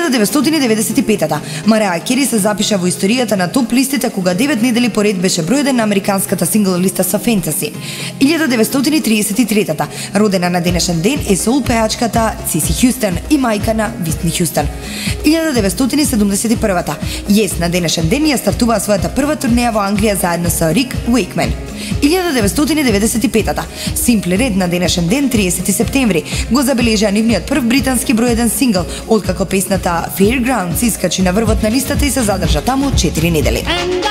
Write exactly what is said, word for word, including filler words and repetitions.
илјада деветстотини деветдесет и пета Мараја Кери се запиша во историјата на топ листите кога девет недели поред беше број еден на американската сингл листа со Fantasy. илјада деветстотини триесет и трета родена на денешен ден е соул пеачката Циси Хјустон и мајка на Витни Хјустон. илјада деветстотини седумдесет и прва Yes на денешен ден ја стартуваа својата прва турнеја во Англија заедно со Рик Уейкмен. илјада деветстотини деветдесет и пета Simply Red на денешен ден триесети септември го забележа нивниот прв британски број еден сингл, откако песната Fairgrounds искачи на врвот на листата и се задржа таму четири недели.